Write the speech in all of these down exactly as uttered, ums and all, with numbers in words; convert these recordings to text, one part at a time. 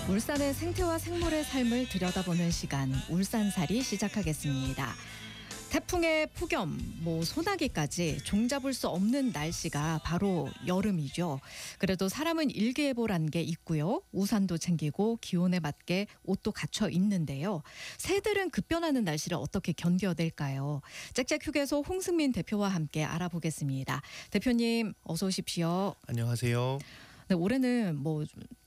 울산의 생태와 생물의 삶을 들여다보는 시간, 울산살이 시작하겠습니다. 태풍의 폭염, 뭐 소나기까지 종잡을 수 없는 날씨가 바로 여름이죠. 그래도 사람은 일기예보란 게 있고요. 우산도 챙기고 기온에 맞게 옷도 갖춰 입는데요. 새들은 급변하는 날씨를 어떻게 견뎌낼까요? 짹짹 휴게소 홍승민 대표와 함께 알아보겠습니다. 대표님 어서 오십시오. 안녕하세요. 네, 올해는 뭐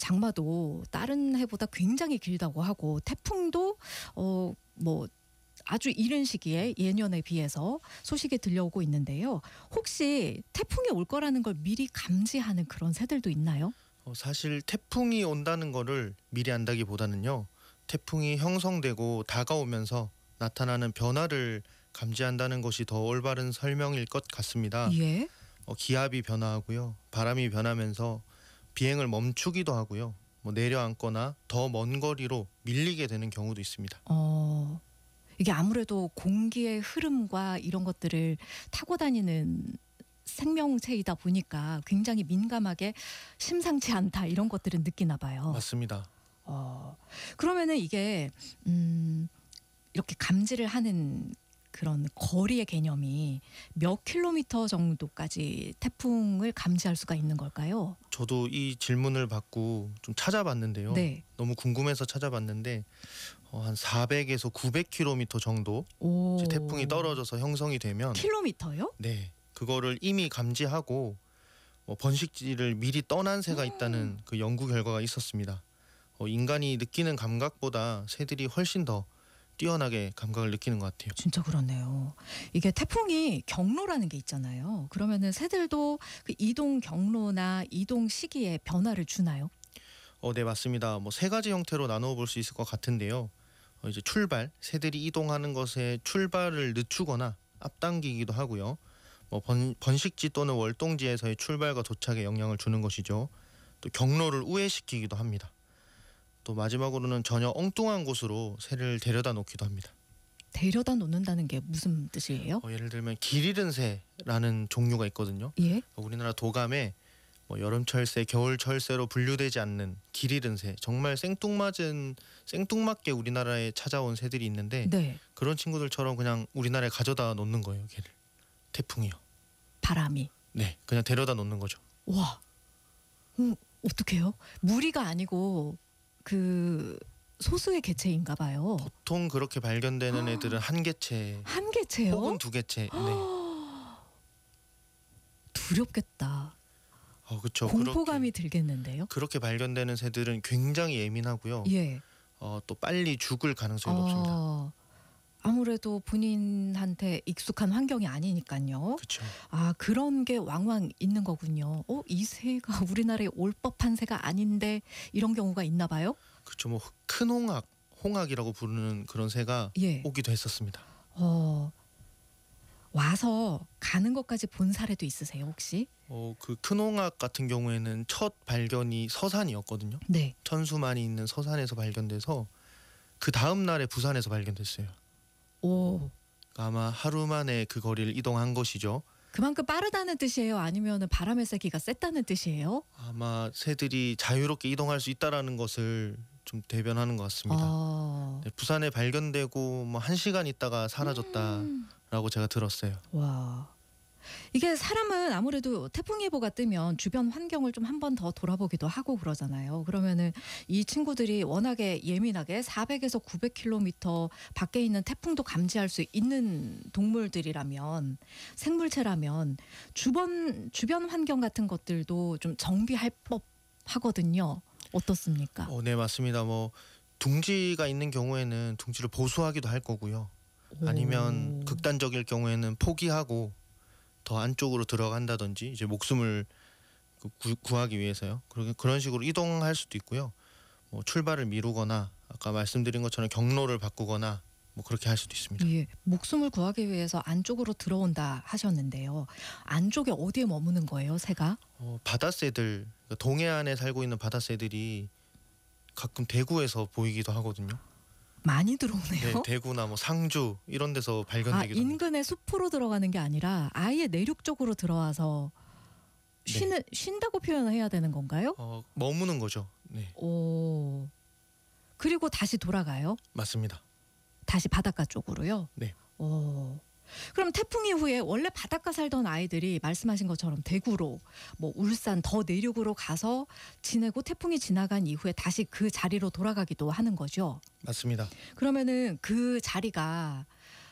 장마도 다른 해보다 굉장히 길다고 하고 태풍도 어 뭐 아주 이른 시기에 예년에 비해서 소식이 들려오고 있는데요. 혹시 태풍이 올 거라는 걸 미리 감지하는 그런 새들도 있나요? 어, 사실 태풍이 온다는 거를 미리 안다기보다는요. 태풍이 형성되고 다가오면서 나타나는 변화를 감지한다는 것이 더 올바른 설명일 것 같습니다. 예. 어, 기압이 변화하고요. 바람이 변하면서 비행을 멈추기도 하고요. 뭐 내려앉거나 더 먼 거리로 밀리게 되는 경우도 있습니다. 어. 이게 아무래도 공기의 흐름과 이런 것들을 타고 다니는 생명체이다 보니까 굉장히 민감하게 심상치 않다 이런 것들은 느끼나 봐요. 맞습니다. 어, 그러면은 이게 음, 이렇게 감지를 하는 그런 거리의 개념이 몇 킬로미터 정도까지 태풍을 감지할 수가 있는 걸까요? 저도 이 질문을 받고 좀 찾아봤는데요. 네. 너무 궁금해서 찾아봤는데 어, 한 사백에서 구백 킬로미터 정도 오. 이제 태풍이 떨어져서 형성이 되면 킬로미터요? 네, 그거를 이미 감지하고 뭐 번식지를 미리 떠난 새가 있다는 그 연구 결과가 있었습니다. 어, 인간이 느끼는 감각보다 새들이 훨씬 더 뛰어나게 감각을 느끼는 것 같아요. 진짜 그렇네요. 이게 태풍이 경로라는 게 있잖아요. 그러면은 새들도 그 이동 경로나 이동 시기에 변화를 주나요? 어, 네, 맞습니다. 뭐 세 가지 형태로 나누어 볼 수 있을 것 같은데요. 어, 이제 출발, 새들이 이동하는 것에 출발을 늦추거나 앞당기기도 하고요. 뭐 번, 번식지 또는 월동지에서의 출발과 도착에 영향을 주는 것이죠. 또 경로를 우회시키기도 합니다. 또 마지막으로는 전혀 엉뚱한 곳으로 새를 데려다 놓기도 합니다. 데려다 놓는다는 게 무슨 뜻이에요? 어, 예를 들면 길 잃은 새라는 종류가 있거든요. 예? 우리나라 도감에 뭐 여름철새, 겨울철새로 분류되지 않는 길 잃은 새, 정말 생뚱맞은 생뚱맞게 우리나라에 찾아온 새들이 있는데 네. 그런 친구들처럼 그냥 우리나라에 가져다 놓는 거예요. 걔를. 태풍이요. 바람이. 네, 그냥 데려다 놓는 거죠. 와. 음, 어떡해요? 무리가 아니고 그 소수의 개체인가 봐요. 보통 그렇게 발견되는 애들은 한 개체 한 개체요? 혹은 두 개체. 네. 두렵겠다. 어, 그렇죠. 공포감이 그렇게, 들겠는데요. 그렇게 발견되는 새들은 굉장히 예민하고요. 예. 어, 또 빨리 죽을 가능성이 높습니다. 어, 아무래도 본인한테 익숙한 환경이 아니니까요. 그렇죠. 아, 그런 게 왕왕 있는 거군요. 어, 이 새가 우리나라에 올 법한 새가 아닌데 이런 경우가 있나 봐요? 그렇죠. 뭐 큰 홍학, 홍학이라고 부르는 그런 새가 예. 오기도 했었습니다. 어, 와서 가는 것까지 본 사례도 있으세요, 혹시? 어, 그 큰 홍학 같은 경우에는 첫 발견이 서산이었거든요. 네. 천수만이 있는 서산에서 발견돼서 그 다음 날에 부산에서 발견됐어요. 오. 아마 하루 만에 그 거리를 이동한 것이죠. 그만큼 빠르다는 뜻이에요? 아니면 바람의 세기가 셌다는 뜻이에요? 아마 새들이 자유롭게 이동할 수 있다라는 것을 좀 대변하는 것 같습니다. 아. 네, 부산에 발견되고 뭐 한 시간 있다가 사라졌다라고 음. 제가 들었어요. 와. 이게 사람은 아무래도 태풍예보가 뜨면 주변 환경을 좀 한 번 더 돌아보기도 하고 그러잖아요. 그러면은 이 친구들이 워낙에 예민하게 사백에서 구백 킬로미터 밖에 있는 태풍도 감지할 수 있는 동물들이라면, 생물체라면 주변 주변 환경 같은 것들도 좀 정비할 법 하거든요. 어떻습니까? 어, 네, 맞습니다. 뭐 둥지가 있는 경우에는 둥지를 보수하기도 할 거고요. 아니면 오. 극단적일 경우에는 포기하고 더 안쪽으로 들어간다든지 이제 목숨을 구, 구하기 위해서요. 그런 그런 식으로 이동할 수도 있고요. 뭐 출발을 미루거나 아까 말씀드린 것처럼 경로를 바꾸거나 뭐 그렇게 할 수도 있습니다. 예, 목숨을 구하기 위해서 안쪽으로 들어온다 하셨는데요. 안쪽에 어디에 머무는 거예요, 새가? 어, 바다새들, 그러니까 동해안에 살고 있는 바다새들이 가끔 대구에서 보이기도 하거든요. 많이 들어오네요. 네, 대구나 뭐 상주 이런 데서 아, 발견되기도 합니다. 인근의 숲으로 들어가는 게 아니라 아예 내륙 쪽으로 들어와서 쉬는 네. 쉰다고 표현을 해야 되는 건가요? 어, 머무는 거죠. 네. 오, 그리고 다시 돌아가요? 맞습니다. 다시 바닷가 쪽으로요? 네. 오. 그럼 태풍 이후에 원래 바닷가 살던 아이들이 말씀하신 것처럼 대구로 뭐 울산 더 내륙으로 가서 지내고 태풍이 지나간 이후에 다시 그 자리로 돌아가기도 하는 거죠. 맞습니다. 그러면은 그 자리가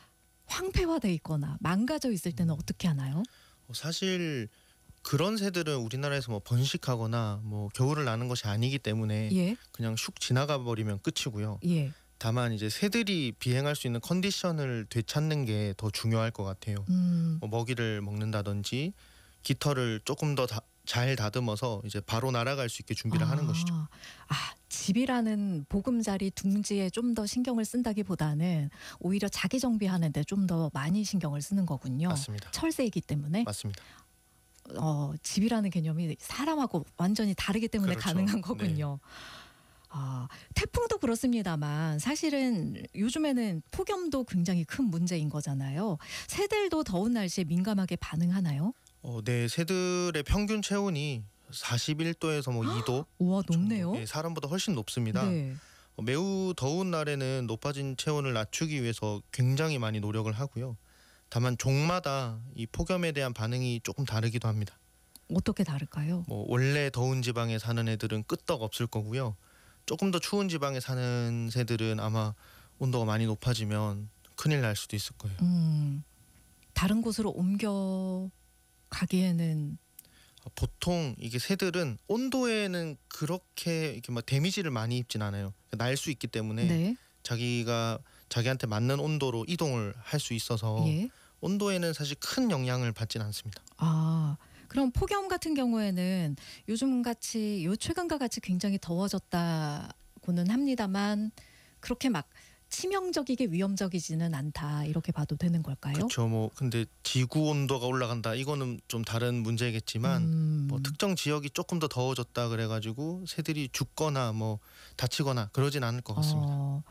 황폐화돼 있거나 망가져 있을 때는 어떻게 하나요? 어, 사실 그런 새들은 우리나라에서 뭐 번식하거나 뭐 겨울을 나는 것이 아니기 때문에 예. 그냥 슉 지나가 버리면 끝이고요. 예. 다만 이제 새들이 비행할 수 있는 컨디션을 되찾는 게 더 중요할 것 같아요. 음. 뭐 먹이를 먹는다든지 깃털을 조금 더 잘 다듬어서 이제 바로 날아갈 수 있게 준비를 아. 하는 것이죠. 아, 집이라는 보금자리 둥지에 좀 더 신경을 쓴다기보다는 오히려 자기 정비하는데 좀 더 많이 신경을 쓰는 거군요. 맞습니다. 철새이기 때문에. 맞습니다. 어, 집이라는 개념이 사람하고 완전히 다르기 때문에 그렇죠. 가능한 거군요. 아, 태풍도 그렇습니다만 사실은 요즘에는 폭염도 굉장히 큰 문제인 거잖아요. 새들도 더운 날씨에 민감하게 반응하나요? 어, 네, 새들의 평균 체온이 사십일 도에서 뭐 이 도 우와, 높네요. 정도, 예, 사람보다 훨씬 높습니다. 네. 어, 매우 더운 날에는 높아진 체온을 낮추기 위해서 굉장히 많이 노력을 하고요. 다만 종마다 이 폭염에 대한 반응이 조금 다르기도 합니다. 어떻게 다를까요? 뭐 원래 더운 지방에 사는 애들은 끄떡 없을 거고요. 조금 더 추운 지방에 사는 새들은 아마 온도가 많이 높아지면 큰일 날 수도 있을 거예요. 음, 다른 곳으로 옮겨 가기에는 어, 보통 이게 새들은 온도에는 그렇게 이렇게 막 데미지를 많이 입진 않아요. 날 수 있기 때문에 네. 자기가 자기한테 맞는 온도로 이동을 할 수 있어서 예. 온도에는 사실 큰 영향을 받진 않습니다. 아, 그럼 폭염 같은 경우에는 요즘 같이 요 최근과 같이 굉장히 더워졌다고는 합니다만 그렇게 막 치명적이게 위험적이지는 않다 이렇게 봐도 되는 걸까요? 그렇죠. 뭐 근데 지구 온도가 올라간다 이거는 좀 다른 문제겠지만 음. 뭐 특정 지역이 조금 더 더워졌다 그래가지고 새들이 죽거나 뭐 다치거나 그러진 않을 것 같습니다. 어,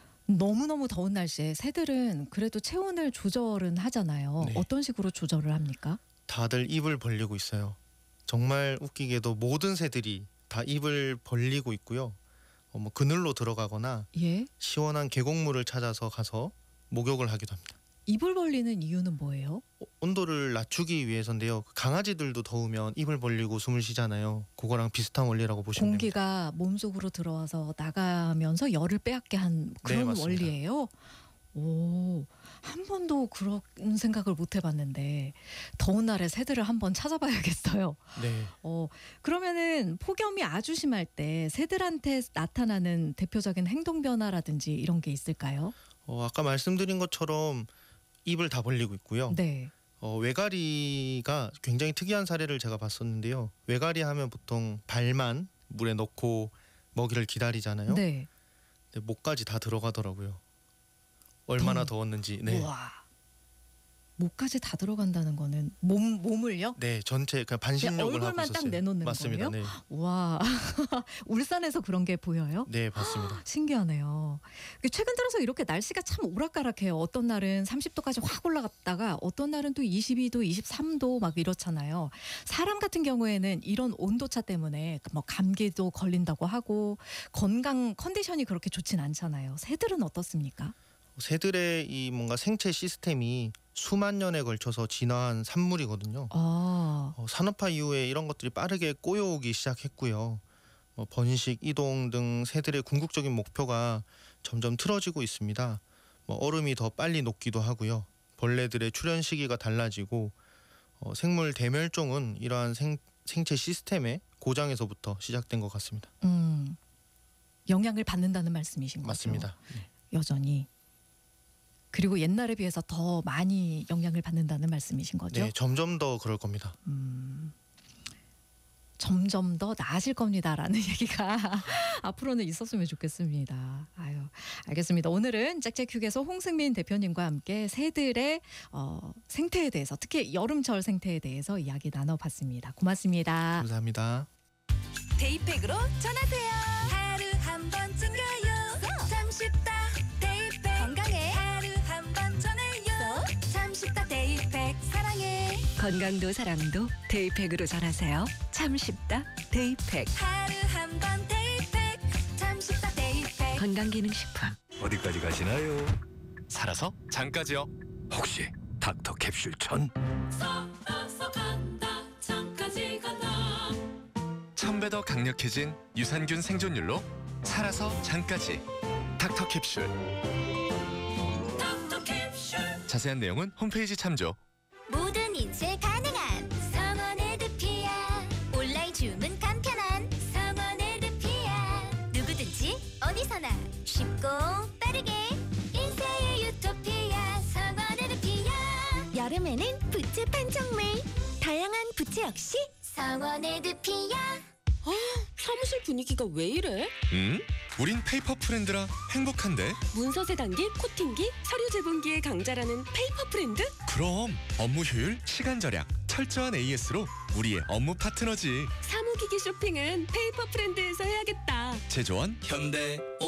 너무너무 더운 날씨에 새들은 그래도 체온을 조절은 하잖아요. 네. 어떤 식으로 조절을 합니까? 다들 입을 벌리고 있어요. 정말 웃기게도 모든 새들이 다 입을 벌리고 있고요. 어, 뭐 그늘로 들어가거나 예. 시원한 계곡물을 찾아서 가서 목욕을 하기도 합니다. 입을 벌리는 이유는 뭐예요? 어, 온도를 낮추기 위해서인데요. 강아지들도 더우면 입을 벌리고 숨을 쉬잖아요. 그거랑 비슷한 원리라고 보시면 됩니다. 공기가 몸속으로 들어와서 나가면서 열을 빼앗게 한 그런 맞습니다. 원리예요. 오, 한 번도 그런 생각을 못 해봤는데 더운 날에 새들을 한번 찾아봐야겠어요. 네. 어, 그러면은 폭염이 아주 심할 때 새들한테 나타나는 대표적인 행동 변화라든지 이런 게 있을까요? 어, 아까 말씀드린 것처럼 입을 다 벌리고 있고요. 네. 어, 외가리가 굉장히 특이한 사례를 제가 봤었는데요. 외가리 하면 보통 발만 물에 넣고 먹이를 기다리잖아요. 네. 근데 목까지 다 들어가더라고요. 얼마나 더- 더웠는지. 네. 우와. 목까지 다 들어간다는 거는 몸 몸을요? 네, 전체 그냥 반신욕을 하고 얼굴만 있었어요. 딱 내놓는 맞습니다. 거예요? 네. 와, 울산에서 그런 게 보여요? 네, 봤습니다. 신기하네요. 최근 들어서 이렇게 날씨가 참 오락가락해요. 어떤 날은 삼십 도까지 확 올라갔다가 어떤 날은 또 이십이 도, 이십삼 도 막 이렇잖아요. 사람 같은 경우에는 이런 온도차 때문에 뭐 감기도 걸린다고 하고 건강 컨디션이 그렇게 좋진 않잖아요. 새들은 어떻습니까? 새들의 이 뭔가 생체 시스템이 수만 년에 걸쳐서 진화한 산물이거든요. 아, 어, 산업화 이후에 이런 것들이 빠르게 꼬여오기 시작했고요. 뭐 번식, 이동 등 새들의 궁극적인 목표가 점점 틀어지고 있습니다. 뭐 얼음이 더 빨리 녹기도 하고요. 벌레들의 출현 시기가 달라지고 어, 생물 대멸종은 이러한 생, 생체 시스템의 고장에서부터 시작된 것 같습니다. 음, 영향을 받는다는 말씀이신 거죠? 맞습니다. 여전히. 그리고 옛날에 비해서 더 많이 영향을 받는다는 말씀이신 거죠? 네, 점점 더 그럴 겁니다. 음, 점점 더 나아질 겁니다라는 얘기가 앞으로는 있었으면 좋겠습니다. 아유, 알겠습니다. 오늘은 짝짝휴게소 홍승민 대표님과 함께 새들의 어, 생태에 대해서, 특히 여름철 생태에 대해서 이야기 나눠봤습니다. 고맙습니다. 감사합니다. 데이팩으로 전하세요. 하루 한 번 챙겨요. 참 쉽다. 데이팩 건강해. 하루 한 번 전해요. 참 쉽다. 데이팩 사랑해. 건강도 사랑도 데이팩으로 전하세요. 참 쉽다 데이팩. 하루 한 번 데이팩 참 쉽다. 데이팩 건강기능식품. 어디까지 가시나요? 살아서 장까지요. 혹시 닥터 캡슐 천? 천 배 더 강력해진 유산균 생존율로 살아서 장까지. 닥터 캡슐. 자세한 내용은 홈페이지 참조. 모든 인쇄 가능한 성원 에드피아. 온라인 주문 간편한 성원 에드피아. 누구든지 어디서나 쉽고 빠르게 인쇄의 유토피아 성원 에드피아. 여름에는 부채 판촉물. 다양한 부채 역시 성원 에드피아. 사무실 분위기가 왜 이래? 음? 우린 페이퍼 프렌드라 행복한데? 문서 세단기, 코팅기, 서류 제본기의 강자라는 페이퍼 프렌드? 그럼 업무 효율, 시간 절약, 철저한 에이에스로 우리의 업무 파트너지. 사무기기 쇼핑은 페이퍼 프렌드에서 해야겠다. 제조원 현대